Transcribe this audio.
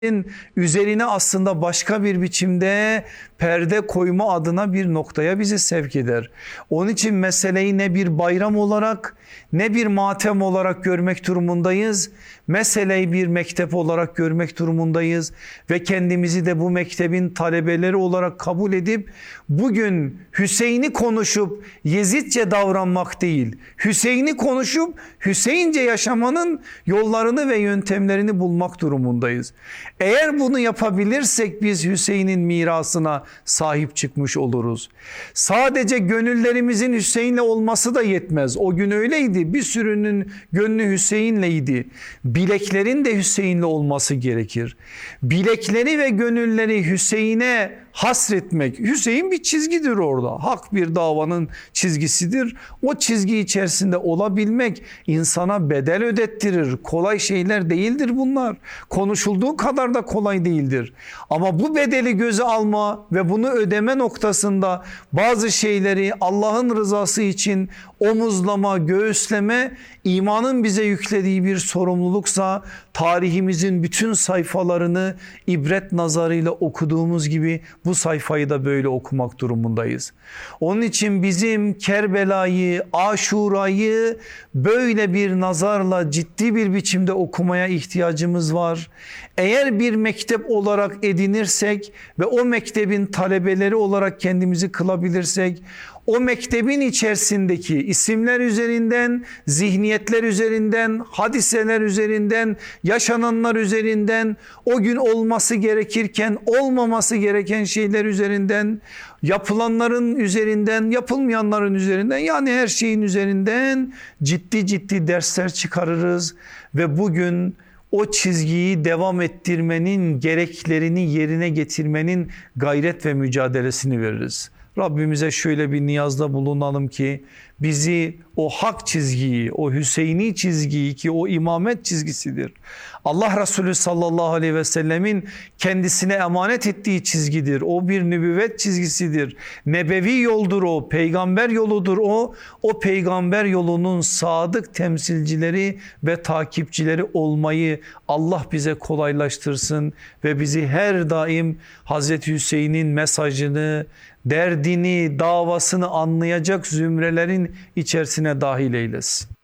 üzerine aslında başka bir biçimde perde koyma adına bir noktaya bizi sevk eder. Onun için meseleyi ne bir bayram olarak ne bir matem olarak görmek durumundayız. Meseleyi bir mektep olarak görmek durumundayız ve kendimizi de bu mektebin talebeleri olarak kabul edip bugün Hüseyin'i konuşup Yezidce davranmak değil, Hüseyin'i konuşup Hüseyince yaşamanın yollarını ve yöntemlerini bulmak durumundayız. Eğer bunu yapabilirsek biz Hüseyin'in mirasına sahip çıkmış oluruz. Sadece gönüllerimizin Hüseyin'le olması da yetmez. O gün öyleydi. Bir sürünün gönlü Hüseyin'leydi. Bileklerin de Hüseyin'le olması gerekir. Bilekleri ve gönülleri Hüseyin'e hasretmek. Hüseyin bir çizgidir orada. Hak bir davanın çizgisidir. O çizgi içerisinde olabilmek insana bedel ödettirir. Kolay şeyler değildir bunlar. Konuşulduğu kadar da kolay değildir. Ama bu bedeli göze alma ve bunu ödeme noktasında bazı şeyleri Allah'ın rızası için omuzlama, göğüsleme imanın bize yüklediği bir sorumluluksa tarihimizin bütün sayfalarını ibret nazarıyla okuduğumuz gibi bu sayfayı da böyle okumak durumundayız. Onun için bizim Kerbela'yı, Aşura'yı böyle bir nazarla ciddi bir biçimde okumaya ihtiyacımız var. Eğer bir mektep olarak edinirsek ve o mektebin talebeleri olarak kendimizi kılabilirsek, o mektebin içerisindeki isimler üzerinden, zihniyetler üzerinden, hadiseler üzerinden, yaşananlar üzerinden, o gün olması gerekirken olmaması gereken şeyler üzerinden, yapılanların üzerinden, yapılmayanların üzerinden, yani her şeyin üzerinden ciddi dersler çıkarırız ve bugün o çizgiyi devam ettirmenin gereklerini yerine getirmenin gayret ve mücadelesini veririz. Rabbimize şöyle bir niyazda bulunalım ki bizi o hak çizgiyi, o Hüseyini çizgiyi ki o imamet çizgisidir. Allah Resulü sallallahu aleyhi ve sellemin kendisine emanet ettiği çizgidir. O bir nübüvvet çizgisidir. Nebevi yoldur o, peygamber yoludur o. O peygamber yolunun sadık temsilcileri ve takipçileri olmayı Allah bize kolaylaştırsın ve bizi her daim Hazreti Hüseyin'in mesajını, derdini, davasını anlayacak zümrelerin içerisine dahil eylesin.